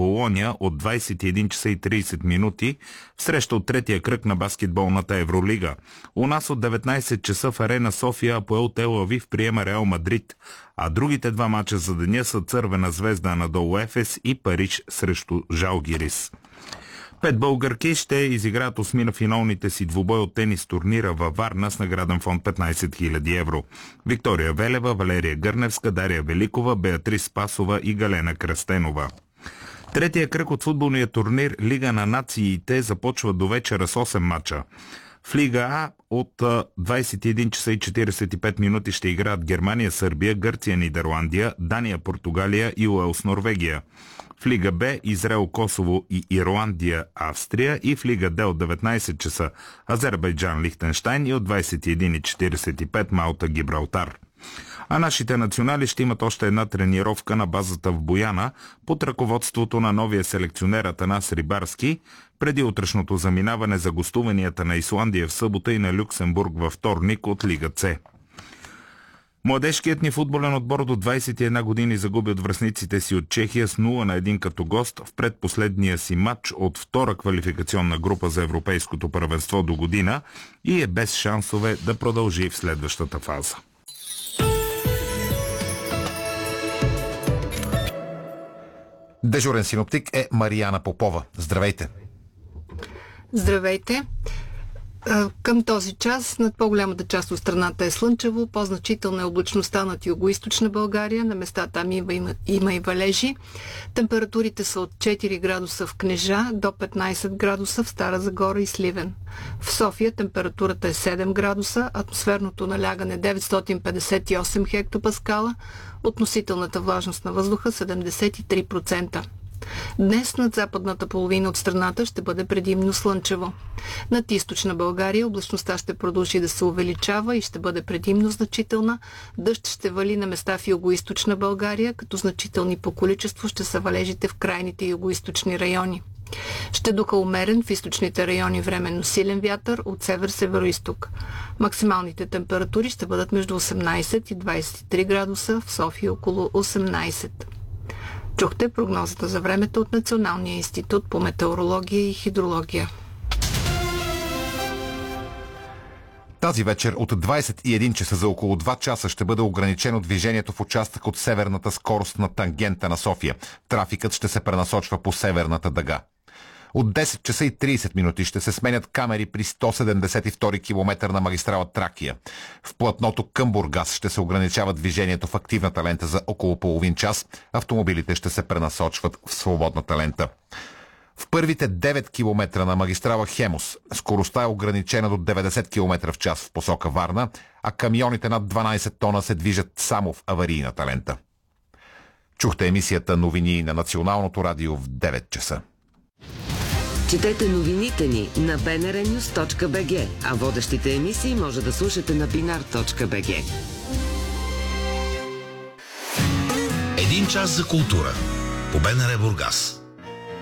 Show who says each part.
Speaker 1: Болоня от 21 часа и 30 минути в среща от третия кръг на баскетболната Евролига. У нас от 19 часа в Арена София АПОЕЛ Тел Авив приема Реал Мадрид, а другите два мача за деня са Цървена звезда Анадолу Ефес и Париж срещу Жалгирис. 5 българки ще изиграят осмина финалните си двубой от тенис турнира във Варна с награден фонд 15 000 евро. Виктория Велева, Валерия Гърневска, Дария Великова, Беатрис Спасова и Галена Кръстенова. Третия кръг от футболния турнир Лига на нациите започва до вечера с 8 мача. В Лига А от 21 часа и 45 минути ще играят Германия, Сърбия, Гърция, Нидерландия, Дания, Португалия и Уелс, Норвегия. В Лига Б Израел, Косово и Ирландия, Австрия, и в Лига Д от 19 часа Азербайджан, Лихтенщайн и от 21:45 Малта, Гибралтар. А нашите национали ще имат още една тренировка на базата в Бояна под ръководството на новия селекционер Атанас Рибарски преди утрешното заминаване за гостуванията на Исландия в събота и на Люксембург във вторник от Лига С. Младежкият ни футболен отбор до 21 години загуби от връстниците си от Чехия с 0-1 като гост в предпоследния си матч от втора квалификационна група за европейското първенство до година и е без шансове да продължи в следващата фаза.
Speaker 2: Дежурен синоптик е Марияна Попова. Здравейте!
Speaker 3: Здравейте! Към този час над по-голямата част от страната е слънчево, по-значителна е облачността над югоизточна България, на места там има и валежи. Температурите са от 4 градуса в Кнежа до 15 градуса в Стара Загора и Сливен. В София температурата е 7 градуса, атмосферното налягане 958 хектопаскала, относителната влажност на въздуха 73%. Днес над западната половина от страната ще бъде предимно слънчево. Над източна България облачността ще продължи да се увеличава и ще бъде предимно значителна. Дъжд ще вали на места в югоизточна България, като значителни по количество ще са валежите в крайните югоизточни райони. Ще духа умерен в източните райони временно силен вятър от север-североизток. Максималните температури ще бъдат между 18 и 23 градуса, в София около 18. Чухте прогнозата за времето от Националния институт по метеорология и хидрология.
Speaker 2: Тази вечер от 21 часа за около 2 часа ще бъде ограничено движението в участък от северната скоростна тангента на София. Трафикът ще се пренасочва по северната дъга. От 10 часа и 30 минути ще се сменят камери при 172 км на магистрала Тракия. В платното към Бургас ще се ограничава движението в активната лента за около половин час. Автомобилите ще се пренасочват в свободната лента. В първите 9 км на магистрала Хемус скоростта е ограничена до 90 км в час в посока Варна, а камионите над 12 тона се движат само в аварийната лента. Чухте емисията новини на Националното радио в 9 часа.
Speaker 4: Четете новините ни на bnrnews.bg, а водещите емисии може да слушате на binar.bg.
Speaker 5: Един час за култура по БНР Бургас.